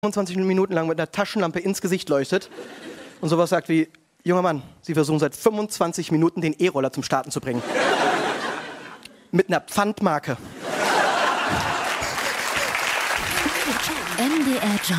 25 Minuten lang mit einer Taschenlampe ins Gesicht leuchtet und sowas sagt wie: Junger Mann, Sie versuchen seit 25 Minuten den E-Roller zum Starten zu bringen. Mit einer Pfandmarke. MDR Jump.